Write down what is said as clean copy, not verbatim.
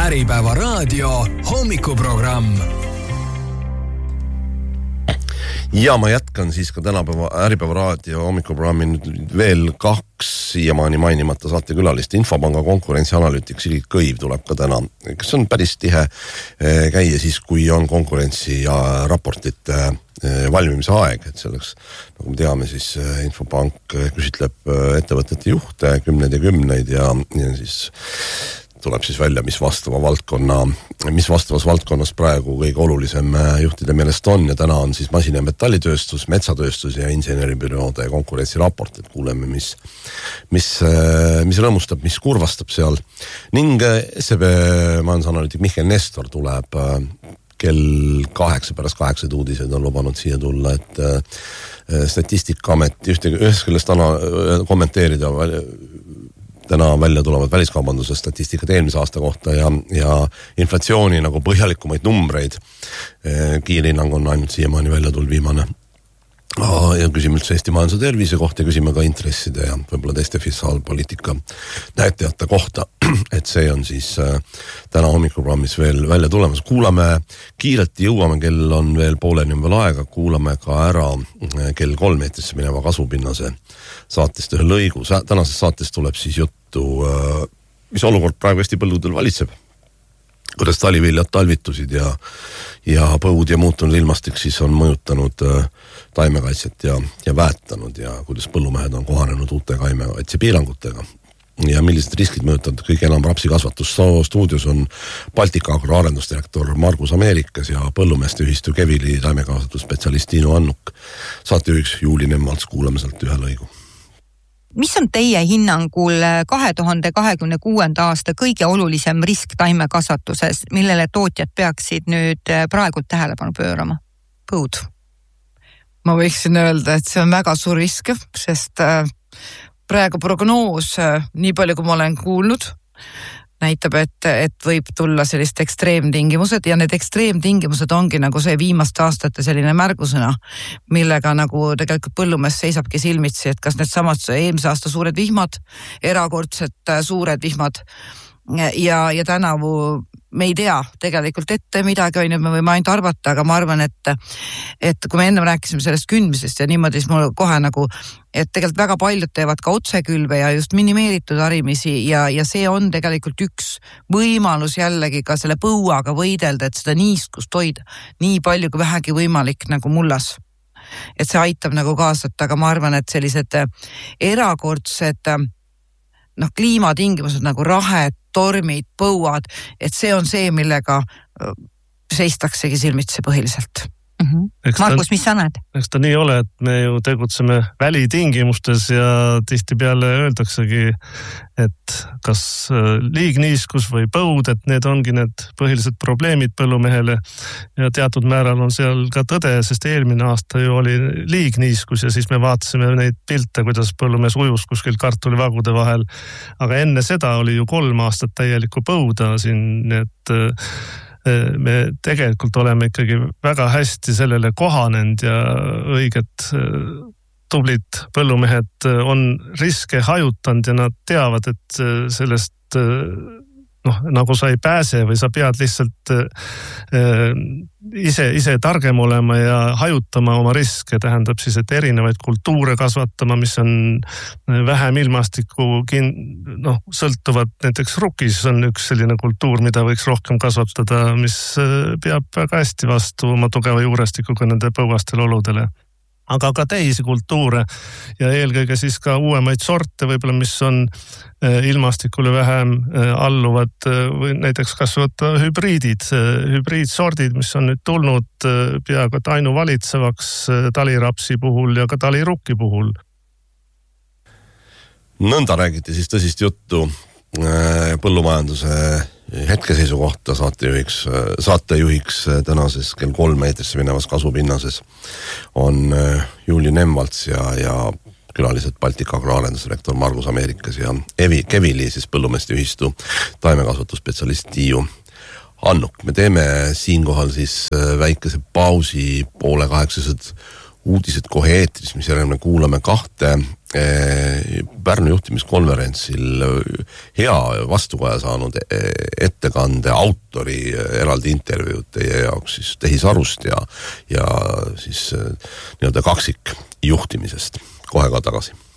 Äripäeva raadio hommikuprogramm. Ja ma jätkan siis ka tänapäeva Äripäeva raadio hommikuprogrammi nüüd veel 2 siiamaani mainimata saatekülalist. Infopanga konkurentsianalüütik Silit Kõiv tuleb ka täna, kes on päris tihe käia siis, kui on konkurentsi ja raportite valmimise aeg, et selleks, nagu me teame, siis Infopank küsitleb ettevõtete juhte, kümneid ja siis tuleb siis välja, mis vastavas valdkonnas praegu kõige olulisem juhtide meelest on, ja täna on siis masin- ja metallitööstus, metsatööstus ja inseneribüroode konkurentsiraport, et kuuleme, mis rõõmustab, mis kurvastab seal. Ning SEB majandusanalüütik Mihkel Nestor tuleb kell 8 pärast 8 uudised on lubanud siia tulla, et Statistikaamet ühest küljest kommenteerida täna välja tulevad väliskaubanduse statistikad eelmise aasta kohta ja inflatsiooni nagu põhjalikumaid numbreid. Kiirhinnang on ainult siiamaani välja tulnud viimane. Ja küsime üldse Eesti majanduse tervise kohta ja küsime ka intresside ja võib-olla teiste fiskaalpoliitika näitajate kohta, et see on siis täna hommikuprogrammis veel välja tulemas. Kuulame kiirelt, jõuame, kell on veel pooleni on veel aega, kuulame ka ära kell 3 meetrisse mineva kasvupinnase saatest ühe lõigu. Tänases saates tuleb siis juttu, mis olukord praegu Eesti põlludel valitseb, kuidas taliviljad talvitusid ja põud ja muutunud ilmastik siis on mõjutanud taimekaitset ja väetanud ja kuidas põllumehed on kohanenud uute taimekaitse piirangutega ja millised riskid mõjutavad kõige enam rapsikasvatust. Stuudios on Baltika Agro arendusdirektor Margus Ameerikas ja põllumeeste ühistu Kevili taimekasvatusspetsialist Tiinu Annuk. Saatejuhiks Juuli Nemmalts, kuulame sealt ühe lõigu. Mis on teie hinnangul 2026. aasta kõige olulisem risk taimekasvatuses, millele tootjad peaksid nüüd praegu tähelepanu pöörama? Põud. Ma võiksin öelda, et see on väga suur risk, sest praegu prognoos, nii palju kui ma olen kuulnud, näitab, et võib tulla sellist ekstreemtingimused ja need ekstreemtingimused ongi nagu see viimaste aastate selline märgusõna, millega nagu tegelikult põllumees seisabki silmitsi, et kas need samad eelmise aasta suured vihmad, erakordselt suured vihmad ja tänavu me ei tea tegelikult ette midagi, me võime ainult arvata, aga ma arvan, et kui me enne rääkisime sellest kündmisest ja niimoodi, siis mul kohe nagu, et tegelikult väga paljud teevad ka otsekülve ja just minimeeritud harimisi ja see on tegelikult üks võimalus jällegi ka selle põuaga võidelda, et seda niiskust hoida nii palju kui vähegi võimalik nagu mullas. Et see aitab nagu kaasata, aga ma arvan, et sellised erakordsed kliimatingimused nagu rahed, tormid, põuad, et see on see, millega seistaksegi silmitsi põhiliselt. Markus, mis sa näed? Eks ta nii ole, et me ju tegutseme välitingimustes ja tihtipeale öeldaksegi, et kas liigniiskus või põud, et need ongi need põhilised probleemid põllumehele ja teatud määral on seal ka tõde, sest eelmine aasta ju oli liigniiskus ja siis me vaatasime neid pilte, kuidas põllumees ujus kuskil kartulivagude vahel, aga enne seda oli ju 3 aastat täielikku põuda siin, et me tegelikult oleme ikkagi väga hästi sellele kohanenud ja õiget tublid põllumehed on riske hajutanud ja nad teavad, et sellest nagu sa ei pääse või sa pead lihtsalt ise targem olema ja hajutama oma riske, tähendab siis, et erinevaid kultuure kasvatama, mis on vähem ilmastikku sõltuvad, näiteks rukis on üks selline kultuur, mida võiks rohkem kasvatada, mis peab väga hästi vastu oma tugeva juurestikuga nende põuastele oludele. Aga ka teisi kultuure ja eelkõige siis ka uuemaid sorte võib-olla, mis on ilmastikule vähem alluvad või näiteks kas võtta hübriidsordid, mis on nüüd tulnud peaaegu ainuvalitsevaks talirapsi puhul ja ka talirukki puhul. Nõnda räägiti siis tõsist juttu põllumajanduse hetkeseisu kohta saatejuhiks tänases kell 3 meetrisse minevas kasvupinnases on Juuli Nemmalts ja külalised Baltika Agro arendusdirektor Margus Ameerikas ja Kevili siis põllumeeste ühistu taimekasvatusspetsialist Tiiu Annuk. Me teeme siinkohal siis väikese pausi 7:30 uudised kohe eetris, mis järgmine kuulame 2 Pärnu juhtimiskonverentsil hea vastukaja saanud ettekande autori eraldi intervjuud teie jaoks siis tehisarust ja siis nii-öelda kaksik juhtimisest kohe ka tagasi.